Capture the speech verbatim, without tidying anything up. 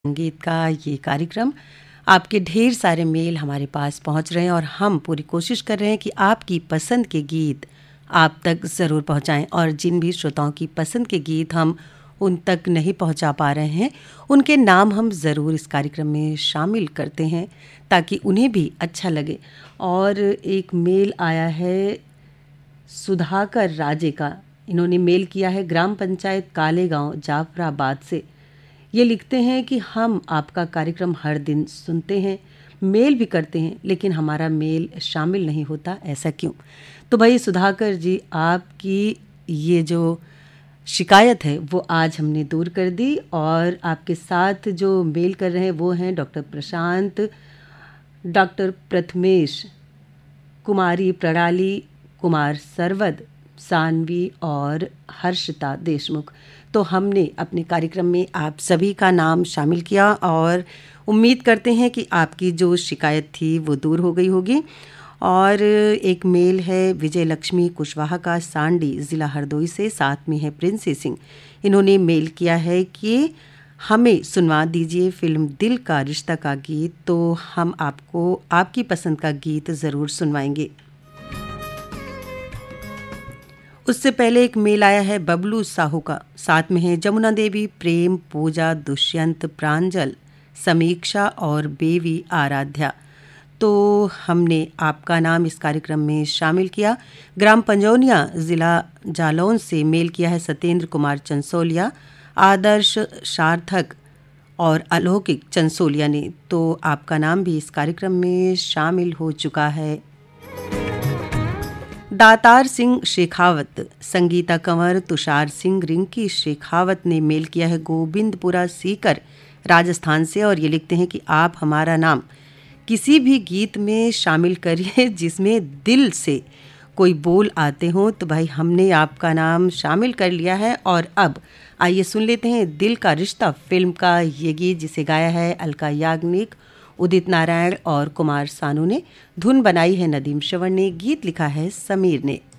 संगीत का ये कार्यक्रम आपके ढेर सारे मेल हमारे पास पहुंच रहे हैं और हम पूरी कोशिश कर रहे हैं कि आपकी पसंद के गीत आप तक ज़रूर पहुंचाएं। और जिन भी श्रोताओं की पसंद के गीत हम उन तक नहीं पहुंचा पा रहे हैं, उनके नाम हम ज़रूर इस कार्यक्रम में शामिल करते हैं ताकि उन्हें भी अच्छा लगे। और एक मेल आया है सुधाकर राजे का। इन्होंने मेल किया है ग्राम पंचायत कालेगांव जाफराबाद से। ये लिखते हैं कि हम आपका कार्यक्रम हर दिन सुनते हैं, मेल भी करते हैं, लेकिन हमारा मेल शामिल नहीं होता, ऐसा क्यों? तो भाई सुधाकर जी, आपकी ये जो शिकायत है वो आज हमने दूर कर दी। और आपके साथ जो मेल कर रहे हैं वो हैं डॉक्टर प्रशांत, डॉक्टर प्रथमेश, कुमारी प्रणाली, कुमार सरवद, सानवी और हर्षिता देशमुख। तो हमने अपने कार्यक्रम में आप सभी का नाम शामिल किया और उम्मीद करते हैं कि आपकी जो शिकायत थी वो दूर हो गई होगी। और एक मेल है विजय लक्ष्मी कुशवाहा का, सांडी ज़िला हरदोई से। साथ में है प्रिंसी सिंह। इन्होंने मेल किया है कि हमें सुनवा दीजिए फिल्म दिल का रिश्ता का गीत, तो हम आपको आपकी पसंद का गीत ज़रूर सुनवाएंगे। उससे पहले एक मेल आया है बबलू साहू का। साथ में है जमुना देवी, प्रेम, पूजा, दुष्यंत, प्रांजल, समीक्षा और बेवी आराध्या। तो हमने आपका नाम इस कार्यक्रम में शामिल किया। ग्राम पंजौनिया ज़िला जालौन से मेल किया है सत्येंद्र कुमार चंसोलिया, आदर्श सार्थक और अलौकिक चंसोलिया ने। तो आपका नाम भी इस कार्यक्रम में शामिल हो चुका है। दातार सिंह शेखावत, संगीता कंवर, तुषार सिंह, रिंकी शेखावत ने मेल किया है गोविंदपुरा सीकर राजस्थान से। और ये लिखते हैं कि आप हमारा नाम किसी भी गीत में शामिल करिए जिसमें दिल से कोई बोल आते हों। तो भाई हमने आपका नाम शामिल कर लिया है। और अब आइए सुन लेते हैं दिल का रिश्ता फिल्म का ये गीत, जिसे गाया है अलका याग्निक, उदित नारायण और कुमार सानू ने। धुन बनाई है नदीम श्रवण ने, गीत लिखा है समीर ने।